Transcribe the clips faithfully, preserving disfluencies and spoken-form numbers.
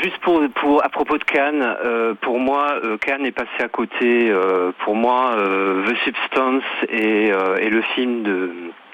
juste pour, pour à propos de Cannes, euh, pour moi, euh, Cannes est passé à côté. Euh, pour moi, euh, The Substance et, euh, et le film de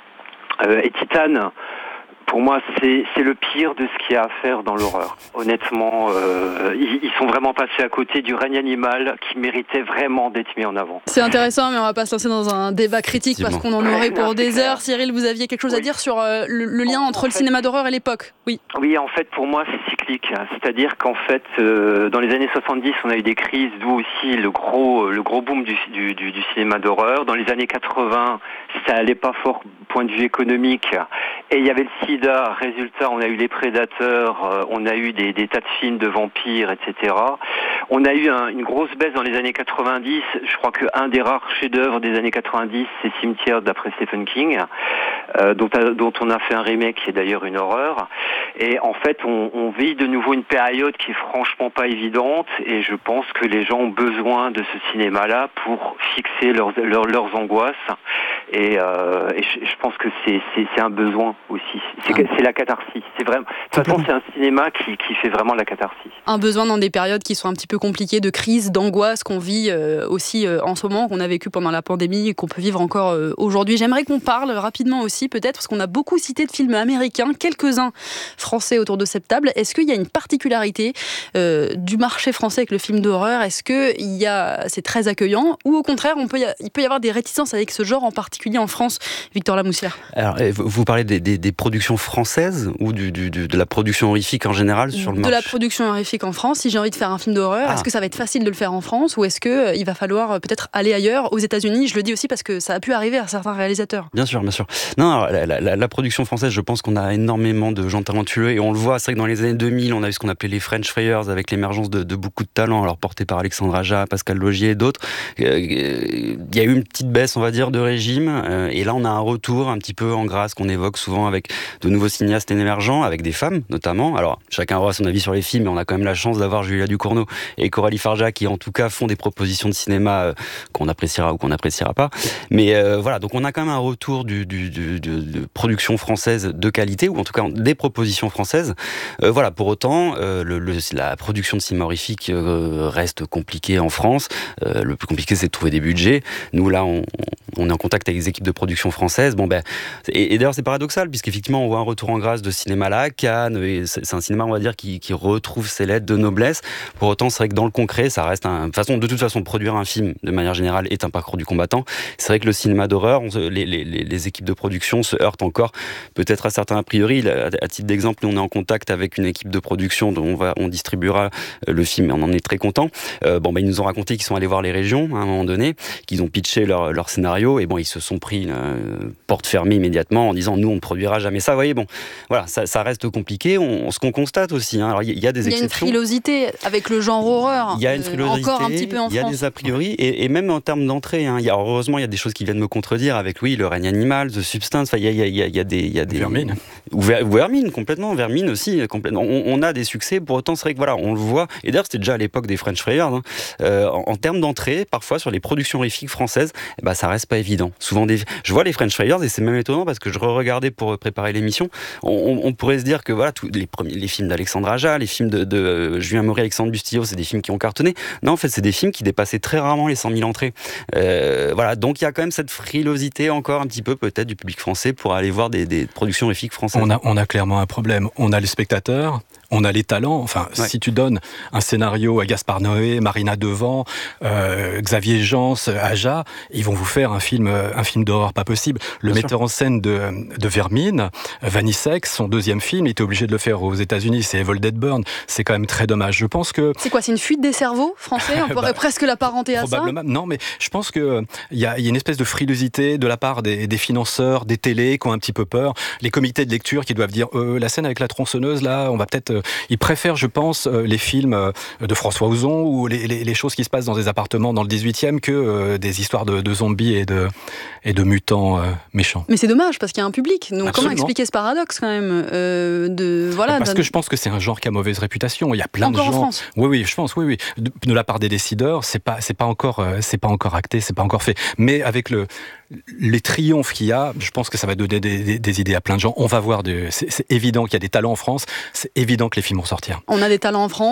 euh, et Titan. Pour moi, c'est, c'est le pire de ce qu'il y a à faire dans l'horreur. Honnêtement, euh, ils, ils sont vraiment passés à côté du règne animal qui méritait vraiment d'être mis en avant. C'est intéressant, mais on va pas se lancer dans un débat critique parce qu'on en aurait pour des heures. Cyril, vous aviez quelque chose oui. à dire sur euh, le, le lien entre en le fait, cinéma d'horreur et l'époque ? Oui. Oui, en fait, pour moi, c'est cyclique. C'est-à-dire qu'en fait, euh, dans les années soixante-dix, on a eu des crises, d'où aussi le gros, le gros boom du, du, du, du cinéma d'horreur. Dans les années quatre-vingts, ça allait pas fort point de vue économique. Et il y avait le sida, résultat, on a eu les prédateurs, euh, on a eu des, des tas de films de vampires, et cetera. On a eu un, une grosse baisse dans les années quatre-vingt-dix. Je crois qu'un des rares chefs-d'œuvre des années quatre-vingt-dix, c'est Cimetière d'après Stephen King, euh, dont, dont on a fait un remake qui est d'ailleurs une horreur. Et en fait, on, on vit de nouveau une période qui est franchement pas évidente. Et je pense que les gens ont besoin de ce cinéma-là pour fixer leurs, leurs, leurs angoisses. Et, euh, et je, je pense que c'est, c'est, c'est un besoin aussi. C'est, ah. c'est la catharsis. C'est vraiment. De toute façon, c'est un cinéma qui, qui fait vraiment la catharsis. Un besoin dans des périodes qui sont un petit peu compliquées, de crise, d'angoisse qu'on vit euh, aussi euh, en ce moment, qu'on a vécu pendant la pandémie et qu'on peut vivre encore euh, aujourd'hui. J'aimerais qu'on parle rapidement aussi, peut-être, parce qu'on a beaucoup cité de films américains, quelques-uns français autour de cette table. Est-ce qu'il y a une particularité euh, du marché français avec le film d'horreur ? Est-ce que il y a, c'est très accueillant, ou au contraire, on peut y a, il peut y avoir des réticences avec ce genre en particulier en France ? Victor Lamoussière. Alors, vous parlez des, des, des productions françaises ou du, du, de la production horrifique en général sur le de marché ? De la production horrifique en France. Si j'ai envie de faire un film d'horreur, ah. est-ce que ça va être facile de le faire en France, ou est-ce qu'il euh, va falloir euh, peut-être aller ailleurs, aux États-Unis ? Je le dis aussi parce que ça a pu arriver à certains réalisateurs. Bien sûr, bien sûr. Non, alors, la, la, la production française, je pense qu'on a énormément de gens talentueux et on le voit. C'est vrai que dans les années deux mille, on a eu ce qu'on appelait les French Friars avec l'émergence de, de beaucoup de talents, alors portés par Alexandre Aja, Pascal Logier et d'autres. Il euh, y a eu une petite baisse, on va dire, de régime, euh, et là on a un retour un petit peu en grâce qu'on évoque souvent avec de nouveaux cinéastes émergents, avec des femmes notamment. Alors chacun aura son avis sur les films, mais on a quand même la chance d'avoir Julia Ducournau et Coralie Farja qui en tout cas font des propositions de cinéma euh, qu'on appréciera ou qu'on n'appréciera pas. Mais euh, voilà, donc on a quand même un retour du, du, du, de, de production française de qualité, ou en tout cas des propositions françaises. Euh, voilà, pour autant, euh, le, le, la production de cinéma horrifique euh, reste compliquée en France. Euh, le plus compliqué, c'est de trouver des budgets. Nous, là, on, on est en contact avec des équipes de production françaises. Bon, ben, et, et d'ailleurs, c'est paradoxal, puisqu'effectivement, on voit un retour en grâce de ce cinéma-là à Cannes, et c'est, c'est un cinéma, on va dire, qui, qui retrouve ses lettres de noblesse. Pour autant, c'est vrai que dans le concret, ça reste un... façon, de toute façon, produire un film, de manière générale, est un parcours du combattant. C'est vrai que le cinéma d'horreur, on se, les, les, les équipes de production se heurtent encore, peut-être à certains a priori. À, à titre d'exemple, nous, on est en contact avec une équipe de production dont on, va, on distribuera le film, et on en est très content. Euh, bon, ben, ils nous ont raconté qu'ils sont allés voir les régions, hein, à un moment donné, qu'ils ont pitché leur, leur scénario, et bon, ils se sont pris euh, porte fermée immédiatement en disant, nous, on ne produira jamais ça. Vous voyez, bon, voilà, ça, ça reste compliqué. On, ce qu'on constate aussi, hein, alors il y, y a des exceptions. Il y a une frilosité avec le genre horreur. Il y a une frilosité, euh, encore un petit peu en il y a France. des a priori, et, et même en termes d'entrée, hein, il y a, heureusement, il y a des choses qui viennent me contredire avec, oui, le règne animal, The Substance, enfin, il y a, il y a, il y a, il y a des... Il y a des Vermine. Ou ver, Vermine, complètement, Vermine aussi, complètement. On, on a des succès, pour autant, c'est vrai que voilà, on le voit, et d'ailleurs, c'était déjà à l'époque des French Friars, hein, euh, en, en termes d'entrée, parfois, sur les productions horrifiques françaises, eh ben, ça reste pas évident. Souvent, des... je vois les French Friars, et c'est même étonnant, parce que je re-regardais pour préparer l'émission, on, on, on pourrait se dire que, voilà, tous les, premiers, les films d'Alexandre Aja, les films de, de euh, Julien Maury, Alexandre Bustillo, c'est des films qui ont cartonné. Non, en fait, c'est des films qui dépassaient très rarement les cent mille entrées. Euh, voilà, donc il y a quand même cette frilosité encore un petit peu, peut-être, du public français pour aller voir des, des productions horrifiques françaises. On a, on a clairement un problème. On a les spectateurs, on a les talents. Enfin, ouais. Si tu donnes un scénario à Gaspard Noé, Marina Devant, euh, Xavier Jans, Aja, ils vont vous faire un film, un film d'horreur pas possible. Le Bien metteur sûr. en scène de, de Vermine, Vanny Sex, son deuxième film, il était obligé de le faire aux États-Unis. C'est Evil Dead Burn. C'est quand même très dommage. Je pense que c'est quoi, c'est une fuite des cerveaux français? On pourrait bah, presque l'apparenter à probablement. ça. Non, mais je pense que il y a, y a une espèce de frilosité de la part des, des financeurs, des télés qui ont un petit peu peur, les comités de lecture qui doivent dire euh, la scène avec la tronçonneuse là, on va peut-être. Euh, ils préfèrent, je pense, euh, les films euh, de François Ozon ou les, les, les choses qui se passent dans des appartements dans le dix-huitième que euh, des histoires de, de zombies et de et de mutants euh, méchants. Mais c'est dommage parce qu'il y a un public. Donc Absolument. Comment expliquer ce paradoxe quand même euh, de voilà. Parce d'un... que je pense que c'est un genre qui a mauvaise réputation. Il y a plein encore de gens. En France. Oui, oui, je pense, oui, oui. De, de la part des décideurs, c'est pas, c'est pas encore, euh, c'est pas encore acté, c'est pas encore fait. Mais avec le, les triomphes qu'il y a, je pense que ça va donner des, des, des idées à plein de gens. On va voir de, c'est, c'est évident qu'il y a des talents en France. C'est évident que les films vont sortir. On a des talents en France.